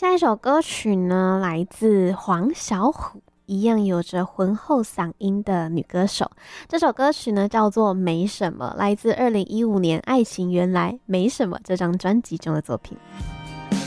下一首歌曲呢，来自黄小琥，一样有着浑厚嗓音的女歌手。这首歌曲呢叫做《没什么》，来自2015年《爱情原来没什么》这张专辑中的作品。